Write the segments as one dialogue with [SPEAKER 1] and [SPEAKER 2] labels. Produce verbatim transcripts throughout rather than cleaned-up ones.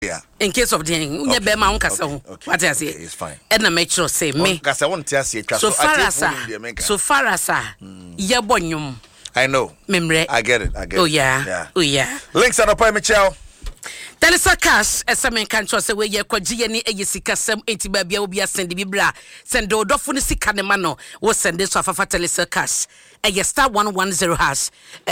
[SPEAKER 1] Yeah.
[SPEAKER 2] In case of the unya be ma unkasa ho. What I say?
[SPEAKER 1] It's fine.
[SPEAKER 2] And I make sure say me.
[SPEAKER 1] Kasa won tia se twa
[SPEAKER 2] so far as so far as ye bonyum.
[SPEAKER 1] I know.
[SPEAKER 2] Memre.
[SPEAKER 1] I get it. I get it.
[SPEAKER 2] Oh yeah.
[SPEAKER 1] Yeah.
[SPEAKER 2] Oh yeah.
[SPEAKER 1] Links on the Michelle.
[SPEAKER 2] Telisa cash esame kan cho se we ye kwagiye ni eyisika sem enti ba bia obi asende bibra send odofo ni sika ne ma no wo send so afafa telisa cash eye star one one zero hash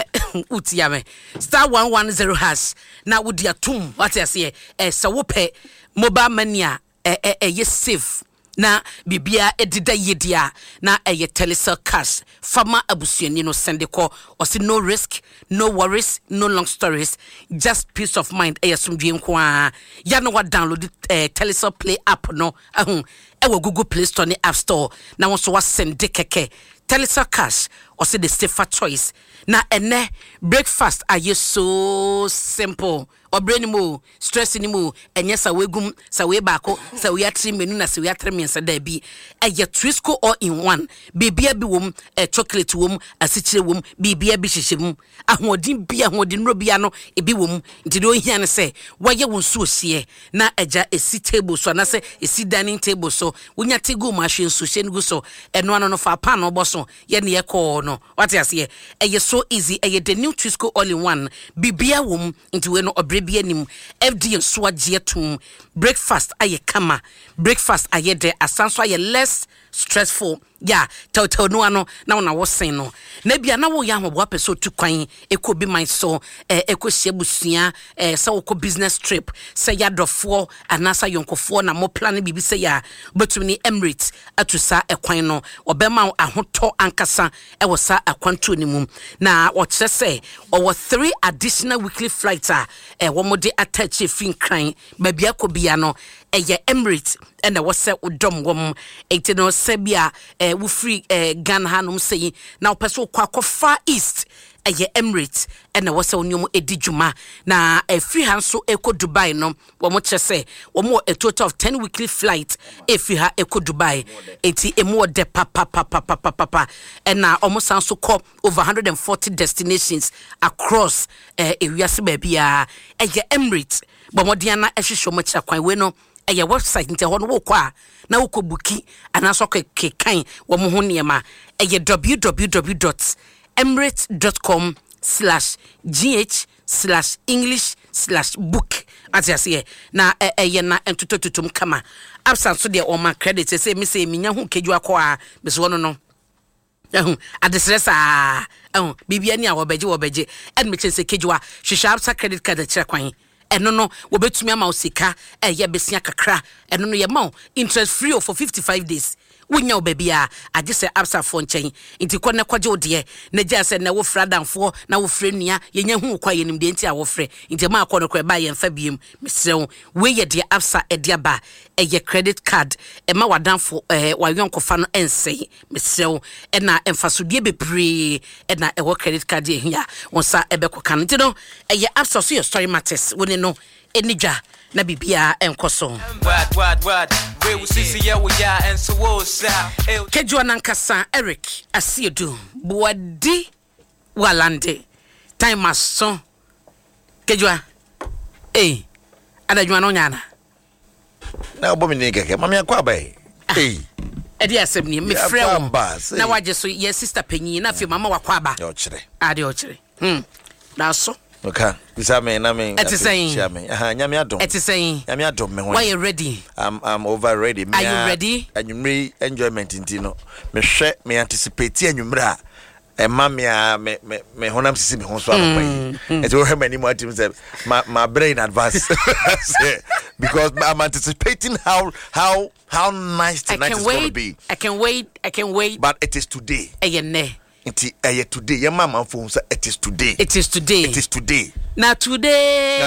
[SPEAKER 2] utia me star one one zero hash na wo dia tum what I say eh se wo pe mobile money a eh eh safe na bibia edida yedia na eye telisa cash farmer abusuani no send call or see no risk no worries no long stories just peace of mind eye sumdwe nko ya no wa download eh, telisa play app no ahun e wo Google Play Store ni App Store na won so wa send keke telisa cash or see the safer choice na ene breakfast are you so simple or brain mo stress ni mo enye sa wegum sa we baako sa we atri menu na sa we atri mensa da bi eye Twisco all in one bibia bi wom e chocolate wom asichire wom bibia bi hyehyem ahodin bi ahodin ro bia no e bi wom nti do hia ne se waye won so hye na eja esi table so na se esi dining table so wonya tegu ma hwe so hye ngu so eno ano no fa pa no boso ye ne ye call no what you say eye so easy eye the new Twisco all in one bibia wom nti we no Bianim F D and Swajetum breakfast aye kama breakfast aye de asanso aye less stressful yeah tell tell no ano na na wo sen no na bia na wo ya hobo apeso tu kwan eko bi man so eh eko hyebusia eh se wo ko business trip se ya dofo anasa yonkofo na mo plan bibi se ya betumi ni Emirates atusa ekwan no obema ahoto ankasa e wo sa akwanto ni mum na wo kire se owo three additional weekly flights a eh wo mo de attach fin kran ba bia ko bia no eye Emirates and I was set with dom wom ete no sebia eh wo free eh Ghana hanum sei na opeso kwakọ far east eye Emirates and I was onyo edijuma na e free hanso eko Dubai no wo mo chese wo mo a total of ten weekly flight if you ha eko Dubai eti emo de papa papa papa papa and na almost sanso ko over one hundred forty destinations across eh ewiase ba bia eye Emirates bo modiana ehwehwe mo kira kwan we no eye website nte hono wo kwa na wo ko buki anaso ke kan wo mo ho niema eye w w w dot emirates dot com slash g h slash english slash book atiase na eye na entotototum kama absent so de o ma credit say me say minya ho keju akwa be so no no ehun adesresa ehun bibia ni a wo beje wo beje en me chense keju a hwehwa absa credit card kira kwan eno no wo betumi ama osika eye besia kakra eno no ye ma interest free for fifty-five days wonya obabia age se absa fo nchen nti ko ne kwaje ode na gya se na wo fradanfo na wo frenia yenya hu kwa yenim de nti a wo frɛ nti ma akɔ no kɔ ba ye mfa biem mesrew we ye de absa ede aba eye credit card e ma wadanfo eh wayonko fa no ensei mesrew e na emfasodie bebre e na e wo credit card ye hia wonsa ebekɔ kan nti no eye absa so your story matters woni no enidwa na bibia enkoso what what what we will see ya we ya and so was Kejo nankasa Eric Asiedu Buadi Walande time aso Kejo eh adadwa no nyana
[SPEAKER 1] na obo mi ni keke mami akwa bai eh
[SPEAKER 2] edi asem ni me frɛ wo na waje so ye sister panyin na fi mama wakwa aba
[SPEAKER 1] yo kire
[SPEAKER 2] ade o kire hm na so
[SPEAKER 1] okay bisa me na me
[SPEAKER 2] eti saying
[SPEAKER 1] aha nyame adom
[SPEAKER 2] eti saying
[SPEAKER 1] nyame adom me ho
[SPEAKER 2] why you ready
[SPEAKER 1] i'm i'm over ready
[SPEAKER 2] are you ready
[SPEAKER 1] anwumre enjoyment ntino me hwɛ me anticipate anwumre a e ma me me me honam sisi me ho so apai eti wo hwe mani mo atim say my my brain advance because I'm anticipating how how how nice tonight is going to be.
[SPEAKER 2] I can wait I can wait
[SPEAKER 1] but it is today
[SPEAKER 2] ayene
[SPEAKER 1] Iti eye today your mama phone say it is today
[SPEAKER 2] it is today
[SPEAKER 1] it is today
[SPEAKER 2] na today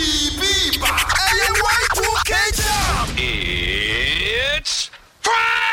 [SPEAKER 3] Missy B B ba. It's Friday.